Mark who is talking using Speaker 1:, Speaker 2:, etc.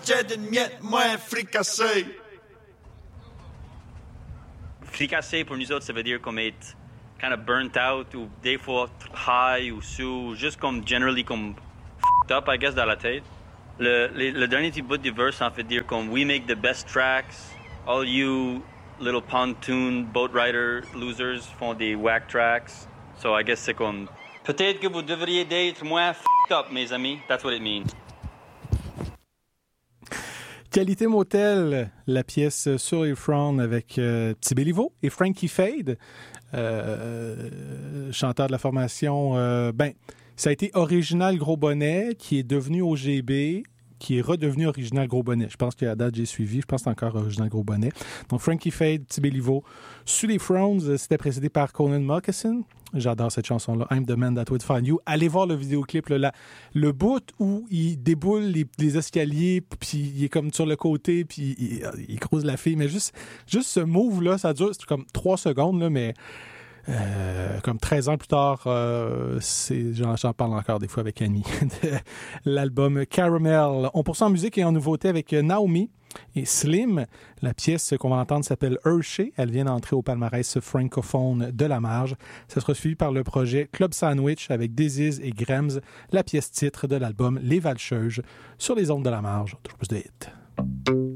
Speaker 1: manger d'une miette moins fricassée.
Speaker 2: Fricassé, pour nous autres, ça veut dire comme être kind of burnt out ou des fois high ou sous, juste comme generally comme f***ed up, I guess, dans la tête. Le dernier petit bout du verse, ça fait dire comme we make the best tracks, all you little pontoon boat rider losers font des whack tracks. So I guess c'est comme peut-être que vous devriez être moins f***ed up, mes amis. That's what it means.
Speaker 3: Qualité Motel, la pièce sur les Fronts avec Petit Béliveau et Frankie Fade, chanteur de la formation. Ça a été Original Gros Bonnet, qui est devenu OGB, qui est redevenu Original Gros Bonnet. Je pense qu'à la date, j'ai suivi. Je pense que c'est encore Original Gros Bonnet. Donc, Frankie Fade, Petit Béliveau. Sur les Fronts, c'était précédé par Conan Moccasin. J'adore cette chanson-là. I'm the man that would find you. Allez voir le vidéoclip. Là, le bout où il déboule les escaliers, puis il est comme sur le côté, puis il croise la fille. Mais juste ce move-là, ça dure c'est comme 3 secondes, là, mais comme 13 ans plus tard, j'en parle encore des fois avec Annie, de l'album Caramel. On poursuit en musique et en nouveauté avec Naomi et Slim. La pièce qu'on va entendre s'appelle Hershey. Elle vient d'entrer au palmarès francophone de la marge. Ça sera suivi par le projet Club Sandwich avec Diziz et Grems, la pièce titre de l'album Les Valcheuges sur les ondes de la marge. Toujours plus de hits.